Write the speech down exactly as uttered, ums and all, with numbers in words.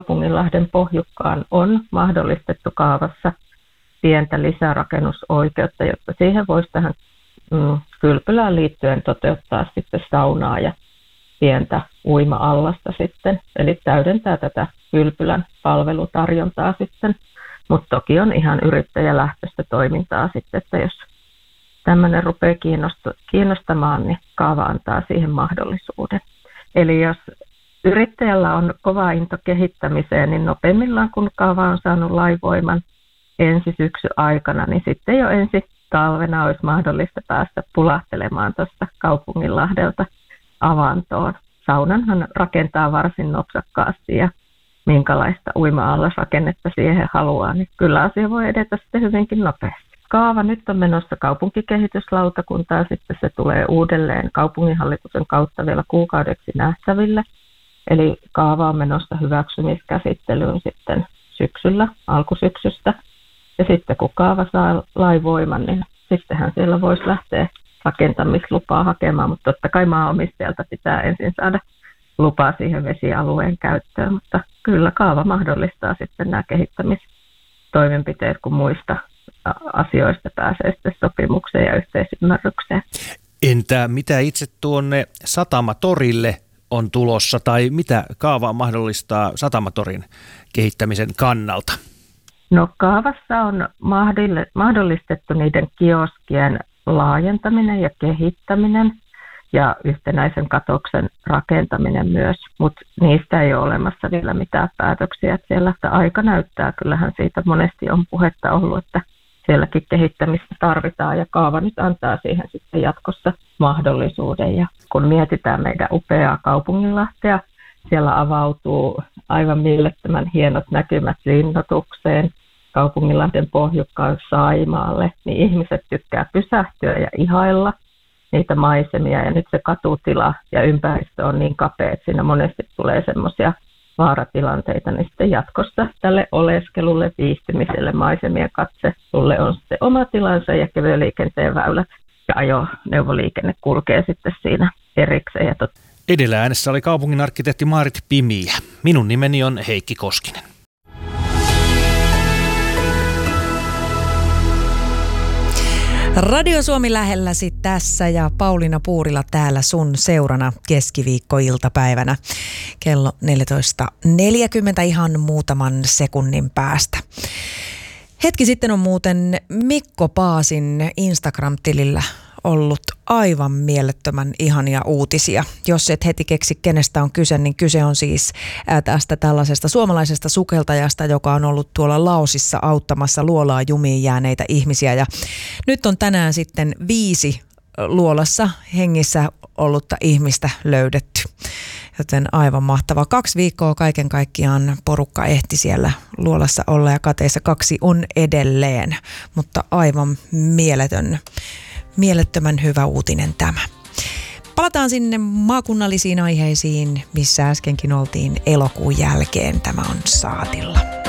Kaupunginlahden pohjukkaan on mahdollistettu kaavassa pientä lisärakennusoikeutta, jotta siihen voisi tähän mm, kylpylään liittyen toteuttaa sitten saunaa ja pientä uima-allasta sitten, eli täydentää tätä kylpylän palvelutarjontaa sitten, mutta toki on ihan yrittäjälähtöistä toimintaa sitten, että jos tämmöinen rupeaa kiinnostamaan, niin kaava antaa siihen mahdollisuuden. Eli jos yrittäjällä on kova into kehittämiseen, niin nopeimmillaan kun kaava on saanut lainvoiman ensi syksy aikana, niin sitten jo ensi talvena olisi mahdollista päästä pulahtelemaan tuosta Kaupunginlahdelta avantoon. Saunanhan rakentaa varsin nopsakkaasti ja minkälaista uima-allasrakennetta siihen haluaa, niin kyllä asia voi edetä sitten hyvinkin nopeasti. Kaava nyt on menossa kaupunkikehityslautakuntaan, sitten se tulee uudelleen kaupunginhallituksen kautta vielä kuukaudeksi nähtäville. Eli kaava on menossa hyväksymiskäsittelyyn sitten syksyllä, alkusyksystä. Ja sitten kun kaava saa lainvoiman, niin sittenhän siellä voisi lähteä rakentamislupaa hakemaan, mutta totta kai maanomistajalta pitää ensin saada lupaa siihen vesialueen käyttöön, mutta kyllä kaava mahdollistaa sitten nämä kehittämistoimenpiteet, kun muista asioista pääsee sitten sopimukseen ja yhteisymmärrykseen. Entä mitä itse tuonne Satamatorille on tulossa tai mitä kaava mahdollistaa Satamatorin kehittämisen kannalta? No kaavassa on mahdollistettu niiden kioskien laajentaminen ja kehittäminen ja yhtenäisen katoksen rakentaminen myös, mutta niistä ei ole olemassa vielä mitään päätöksiä. Että siellä aika näyttää, kyllähän siitä monesti on puhetta ollut, että sielläkin kehittämistä tarvitaan ja kaava nyt antaa siihen sitten jatkossa mahdollisuuden. Ja kun mietitään meidän upeaa Kaupunginlahtea, siellä avautuu aivan mielettömän hienot näkymät linnoitukseen, Kaupunginlahden pohjukkaan Saimaalle, niin ihmiset tykkää pysähtyä ja ihailla niitä maisemia. Ja nyt se katutila ja ympäristö on niin kapea, että siinä monesti tulee semmoisia vaaratilanteita, niin sitten jatkossa tälle oleskelulle, viihtymiselle, maisemien katselulle on sitten oma tilansa ja kevyen liikenteen väylät ja ajoneuvoliikenne kulkee sitten siinä erikseen. Ja tot- Edellä äänessä oli kaupungin arkkitehti Maarit Pimiä. Minun nimeni on Heikki Koskinen. Radio Suomi lähelläsi tässä ja Pauliina Puurila täällä sun seurana keskiviikkoiltapäivänä kello neljätoista neljäkymmentä ihan muutaman sekunnin päästä. Hetki sitten on muuten Mikko Paasin Instagram-tilillä ollut aivan mielettömän ihania uutisia. Jos et heti keksi, kenestä on kyse, niin kyse on siis tästä tällaisesta suomalaisesta sukeltajasta, joka on ollut tuolla Laosissa auttamassa luolaa jumiin jääneitä ihmisiä. Ja nyt on tänään sitten viisi luolassa hengissä ollutta ihmistä löydetty. Joten aivan mahtavaa. Kaksi viikkoa kaiken kaikkiaan porukka ehti siellä luolassa olla ja kateissa kaksi on edelleen, mutta aivan mieletön. Mielettömän hyvä uutinen tämä. Palataan sinne maakunnallisiin aiheisiin, missä äskenkin oltiin elokuun jälkeen. Tämä on saatilla.